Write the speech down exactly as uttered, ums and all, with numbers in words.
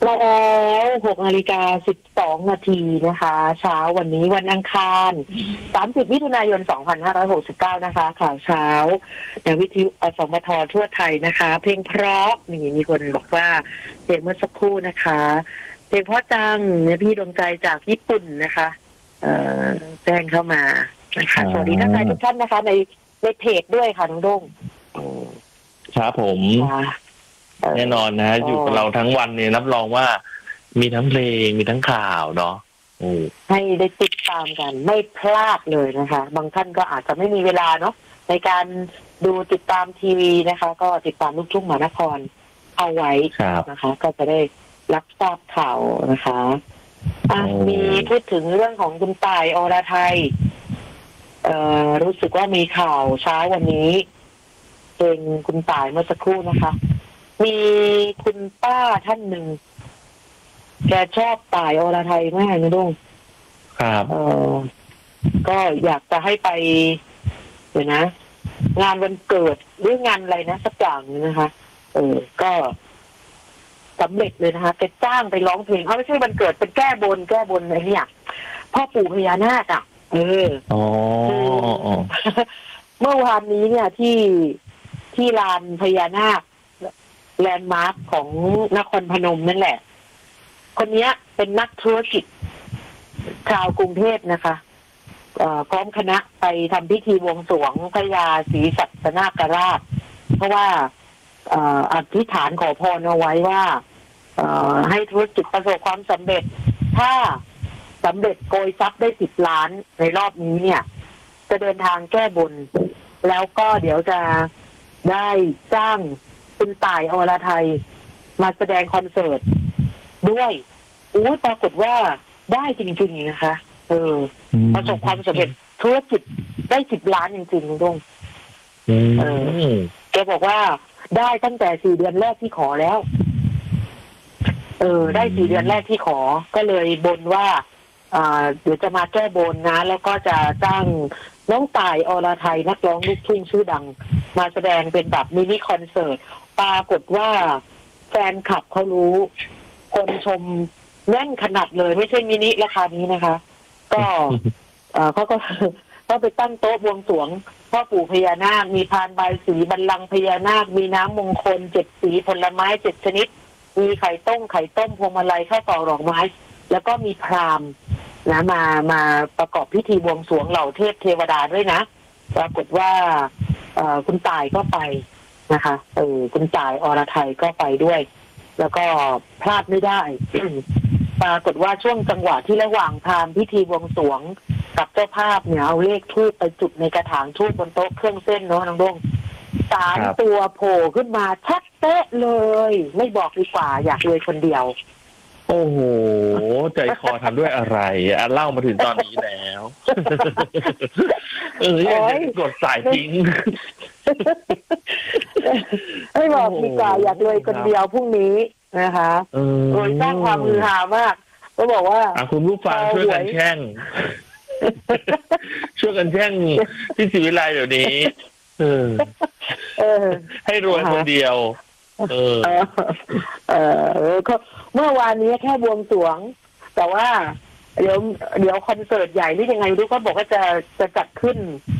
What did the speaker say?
แล้วหกนาฬิกาสิบสองนาทีนะคะเช้าวันนี้วันอังคารสามสิบมิถุนายนสองพันห้าร้อยหกสิบเก้านะคะข่าวเช้าในวิทยุอสมททั่วไทยนะคะเพลงเพราะนี่มีคนบอกว่าเพลงเมื่อสักครู่นะคะเพลงเพราะจังเนี่ยพี่ดวงใจจากญี่ปุ่นนะคะเอ่อแจ้งเข้ามานะคะสวัสดีท่านทุกท่านนะคะในในเพจด้วยค่ะน้องด้งครับผมแน่นอนนะอยู่กับเราทั้งวันเนี่ยรับรองว่ามีทั้งเพลงมีทั้งข่าวเนาะให้ได้ติดตามกันไม่พลาดเลยนะคะบางท่านก็อาจจะไม่มีเวลาเนาะในการดูติดตามทีวีนะคะก็ติดตามลูกทุ่งมหานครเอาไว้นะคะก็จะได้รับทราบข่าวนะคะมีพูดถึงเรื่องของคุณต่ายอรไทยเอ่อรู้สึกว่ามีข่าวเช้าวันนี้เป็นคุณต่ายเมื่อสักครู่นะคะมีคุณป้าท่านหนึ่งแกชอบต่ายอรไทยมากนะดุ้งครับเออก็อยากจะให้ไปเดี๋ยวนะงานวันเกิดหรืองานอะไรนะสักอย่างนึงนะคะเออก็สำเร็จเลยนะคะแกจ้างไปร้องเพลงเขาไม่ใช่วันเกิดเป็นแก้บนแก้บนอะไรเนี่ยพ่อปู่พญานาคอ่ะเอออ๋อเมื่อวานนี้เนี่ยที่ที่ลานพญานาคแลนด์มาร์คของนครพนมนั่นแหละคนนี้เป็นนักธุรกิจชาวกรุงเทพนะคะพร้อมคณะไปทำพิธีบวงสรวงพญาศรีสัตนาคราชเพราะว่าอธิษฐานขอพรเอาไว้ว่าให้ธุรกิจประสบความสำเร็จถ้าสำเร็จโกยทรัพย์ได้สิบล้านในรอบนี้เนี่ยจะเดินทางแก้บนแล้วก็เดี๋ยวจะได้จ้างคุณต่ายอรไทยมาแสดงคอนเสิร์ตด้วยอู้ปรากฏว่าได้จริงๆนะคะเออประสบความสำเร็จธุรกิจได้สิบล้านจริงๆลุงดงเออแกบอกว่าได้ตั้งแต่สี่เดือนแรกที่ขอแล้วเออได้สี่เดือนแรกที่ขอก็เลยบนว่าอ่าเดี๋ยวจะมาแก้บนนะแล้วก็จะจ้างน้องต่ายอรไทยนักร้องลูกทุ่งชื่อดังมาแสดงเป็นแบบมินิคอนเสิร์ตปรากฏว่าแฟนคลับเขารู้คนชมแน่นขนาดเลยไม่ใช่มินิราคานี้นะคะก็เขาก็ก็ไปตั้งโต๊ะบวงสรวงพ่อปู่พญานาคมีพานบายสีบัลลังก์พญานาคมีน้ำมงคลเจ็ดสีผลไม้เจ็ดชนิดมีไข่ต้มไข่ต้มพวงมาลัยข้าวตอกดอกไม้แล้วก็มีพราหมณ์นะมามาประกอบพิธีบวงสรวงเหล่าเทพเทวดาด้วยนะปรากฏว่าคุณต่ายก็ไปนะคะเออคุณต่ายอรไทยก็ไปด้วยแล้วก็พลาดไม่ได้ ปรากฏว่าช่วงจังหวะที่ระหว่างทำพิธีบวงสรวงกับเจ้าภาพเนี่ยเอาเลขทูปไปจุดในกระถางทูปบนโต๊ะเครื่องเส้นเนาะน้องดงสามตัวโผล่ขึ้นมาชัดเป๊ะเลยไม่บอกดีกว่าอยากรวยคนเดียวโอ้โหใจคอทำด้วยอะไรอ่ะเล่ามาถึงตอนนี้แล้วเอออยากจะกดสายทิ้งไม่บอกดีกว่าอยากรวยคนเดียวพรุ่งนี้นะคะโดยสร้างความฮือฮามากก็บอกว่าคุณผู้ฟังช่วยกันแช่งช่วยกันแช่งที่ศรีวิไลเดี๋ยวนี้เออให้รวยคนเดียวเออเออก็เมื่อวานนี้แค่บวงสรวงแต่ว่าเดี๋ยวเดี๋ยวคอนเสิร์ตใหญ่หรือยังไงรู้ก็บอกว่าจะจะจัดขึ้น